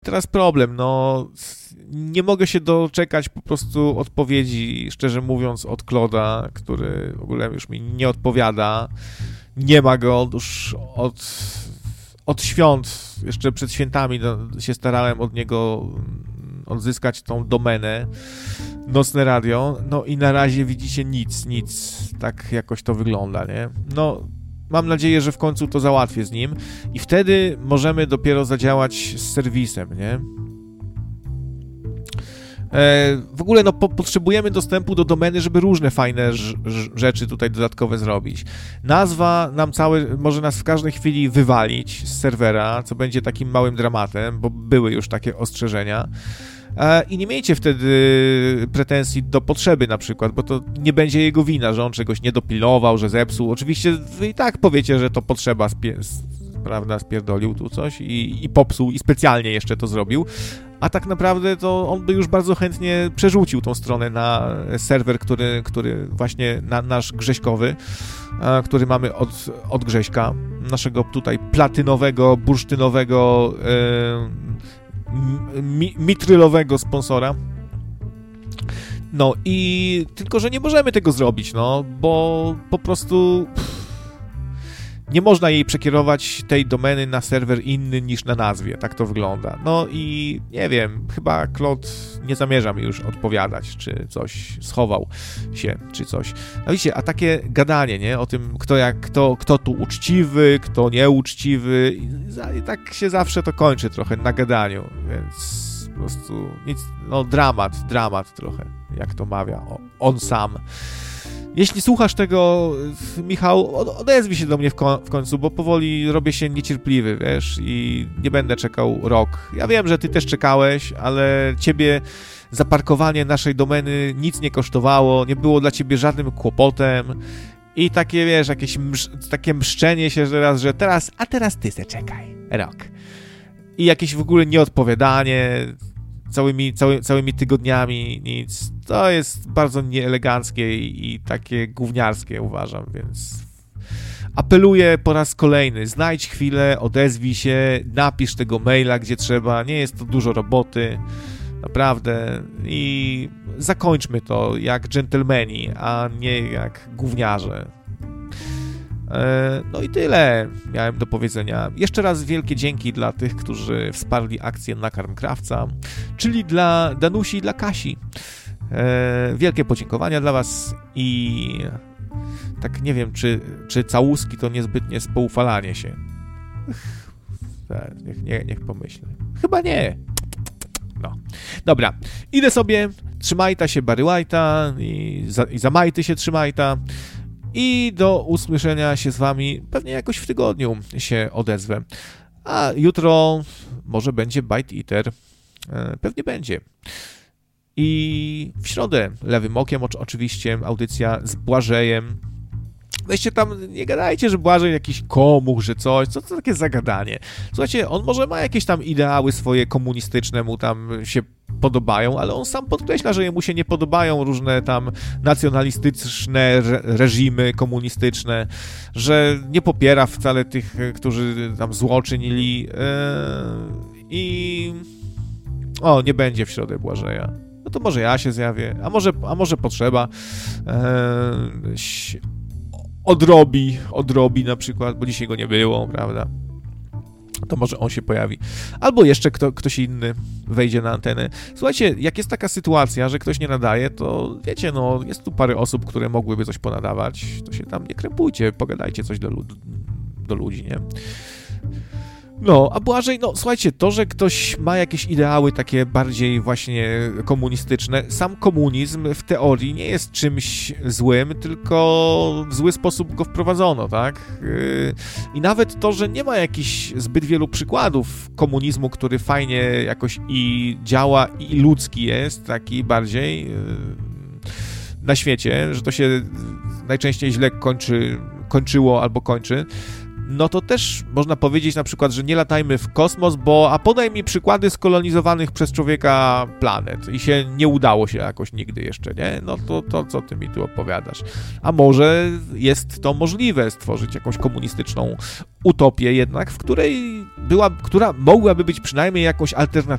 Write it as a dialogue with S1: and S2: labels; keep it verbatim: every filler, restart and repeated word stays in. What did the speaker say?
S1: Teraz problem, no nie mogę się doczekać po prostu odpowiedzi, szczerze mówiąc, od Claude'a, który w ogóle już mi nie odpowiada. Nie ma go już od, od świąt, jeszcze przed świętami no, się starałem od niego odzyskać tą domenę, Nocne Radio, no i na razie widzicie nic, nic, tak jakoś to wygląda, nie? No, mam nadzieję, że w końcu to załatwię z nim i wtedy możemy dopiero zadziałać z serwisem, nie? E, w ogóle no, po, potrzebujemy dostępu do domeny, żeby różne fajne ż, ż, rzeczy tutaj dodatkowe zrobić. Nazwa nam całe, może nas w każdej chwili wywalić z serwera, co będzie takim małym dramatem, bo były już takie ostrzeżenia. E, I nie miejcie wtedy pretensji do potrzeby na przykład, bo to nie będzie jego wina, że on czegoś nie dopilnował, że zepsuł. Oczywiście wy i tak powiecie, że to potrzeba, spie, prawda, spierdolił tu coś i, i popsuł i specjalnie jeszcze to zrobił. A tak naprawdę to on by już bardzo chętnie przerzucił tą stronę na serwer, który, który właśnie na nasz Grześkowy, który mamy od, od Grześka, naszego tutaj platynowego, bursztynowego, e, mi, mitrylowego sponsora. No i tylko, że nie możemy tego zrobić, no, bo po prostu pff, nie można jej przekierować, tej domeny, na serwer inny niż na nazwie. Tak to wygląda. No i nie wiem, chyba Claude nie zamierza mi już odpowiadać, czy coś schował się, czy coś. No widzicie, a takie gadanie, nie? O tym, kto jak, kto, kto tu uczciwy, kto nieuczciwy. I, i tak się zawsze to kończy trochę na gadaniu, więc po prostu nic, no dramat, dramat trochę, jak to mawia on sam. Jeśli słuchasz tego, Michał, odezwij się do mnie w, ko- w końcu, bo powoli robię się niecierpliwy, wiesz, i nie będę czekał rok. Ja wiem, że ty też czekałeś, ale ciebie zaparkowanie naszej domeny nic nie kosztowało, nie było dla ciebie żadnym kłopotem i takie, wiesz, jakieś msz- takie mszczenie się teraz, że teraz, a teraz ty se czekaj, rok. I jakieś w ogóle nieodpowiadanie całymi, cały, całymi tygodniami, nic. To jest bardzo nieeleganckie i, i takie gówniarskie, uważam, więc apeluję po raz kolejny, znajdź chwilę, odezwij się, napisz tego maila, gdzie trzeba, nie jest to dużo roboty, naprawdę, i zakończmy to jak dżentelmeni, a nie jak gówniarze. No i tyle miałem do powiedzenia. Jeszcze raz wielkie dzięki dla tych, którzy wsparli akcję Nakarm Krawca, czyli dla Danusi i dla Kasi. Wielkie podziękowania dla was i tak nie wiem, czy, czy całuski to niezbytnie spoufalanie się. Niech, nie, niech pomyślę. Chyba nie. No. Dobra, idę sobie, trzymajta się Barry White'a i, za, i zamajty się trzymajta. I do usłyszenia się z wami pewnie jakoś w tygodniu się odezwę. A jutro może będzie Bite Eater. Pewnie będzie. I w środę lewym okiem oczywiście audycja z Błażejem. Weźcie tam, nie gadajcie, że Błażej jakiś komuch, że coś, co to takie zagadanie. Słuchajcie, on może ma jakieś tam ideały swoje komunistyczne, mu tam się podobają, ale on sam podkreśla, że mu się nie podobają różne tam nacjonalistyczne re- reżimy komunistyczne, że nie popiera wcale tych, którzy tam zło czynili yy, i o, nie będzie w środę Błażeja. No to może ja się zjawię, a może, a może potrzeba yy, odrobi, odrobi na przykład, bo dzisiaj go nie było, prawda? To może on się pojawi. Albo jeszcze kto, ktoś inny wejdzie na antenę. Słuchajcie, jak jest taka sytuacja, że ktoś nie nadaje, to wiecie, no, jest tu parę osób, które mogłyby coś ponadawać, to się tam nie krępujcie, pogadajcie coś do, lud- do ludzi, nie? No, a Błażej, no słuchajcie, to, że ktoś ma jakieś ideały takie bardziej właśnie komunistyczne, sam komunizm w teorii nie jest czymś złym, tylko w zły sposób go wprowadzono, tak? I nawet to, że nie ma jakichś zbyt wielu przykładów komunizmu, który fajnie jakoś i działa, i ludzki jest, taki bardziej na świecie, że to się najczęściej źle kończy, kończyło albo kończy, no to też można powiedzieć na przykład, że nie latajmy w kosmos, bo a podaj mi przykłady skolonizowanych przez człowieka planet i się nie udało się jakoś nigdy jeszcze, nie? No to, to co ty mi tu opowiadasz? A może jest to możliwe, stworzyć jakąś komunistyczną utopię jednak, w której była, która mogłaby być przynajmniej jakąś alternatywą